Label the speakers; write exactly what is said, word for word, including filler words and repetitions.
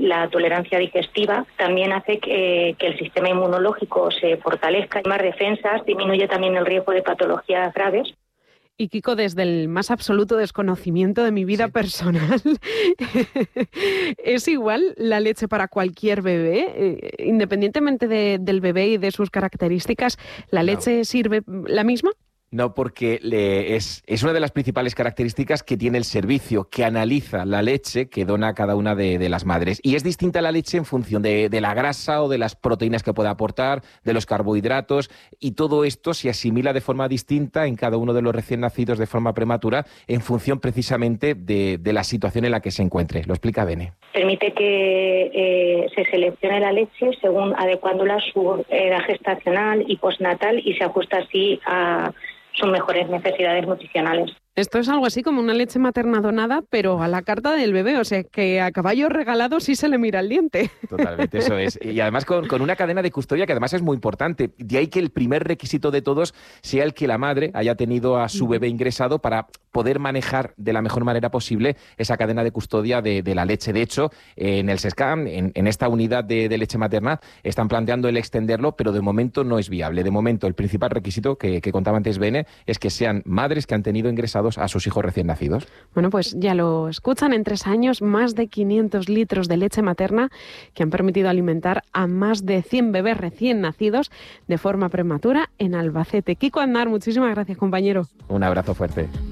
Speaker 1: la tolerancia digestiva, también hace que, que el sistema inmunológico se fortalezca, más defensas, disminuye también el riesgo de patologías graves.
Speaker 2: Y Kiko, desde el más absoluto desconocimiento de mi vida sí. personal, ¿es igual la leche para cualquier bebé? Eh, independientemente de, del bebé y de sus características, ¿la leche no. sirve la misma?
Speaker 3: No, porque le, es, es una de las principales características que tiene el servicio, que analiza la leche que dona cada una de, de las madres. Y es distinta la leche en función de, de la grasa o de las proteínas que pueda aportar, de los carbohidratos, y todo esto se asimila de forma distinta en cada uno de los recién nacidos de forma prematura, en función precisamente de, de la situación en la que se encuentre. Lo explica Bene.
Speaker 1: Permite que eh, se seleccione la leche según adecuándola a su edad gestacional y postnatal y se ajusta así a sus mejores necesidades nutricionales.
Speaker 2: Esto es algo así como una leche materna donada, pero a la carta del bebé, o sea que a caballo regalado sí se le mira el diente.
Speaker 3: Totalmente, eso es. Y además con, con una cadena de custodia que además es muy importante. De ahí que el primer requisito de todos sea el que la madre haya tenido a su bebé ingresado para poder manejar de la mejor manera posible esa cadena de custodia de, de la leche. De hecho, en el SESCAM, en, en esta unidad de, de leche materna, están planteando el extenderlo, pero de momento no es viable. De momento el principal requisito que, que contaba antes Bene es que sean madres que han tenido ingresados a sus hijos recién nacidos.
Speaker 2: Bueno, pues ya lo escuchan, en tres años más de quinientos litros de leche materna que han permitido alimentar a más de cien bebés recién nacidos de forma prematura en Albacete. Kiko Aznar, muchísimas gracias, compañero.
Speaker 3: Un abrazo fuerte.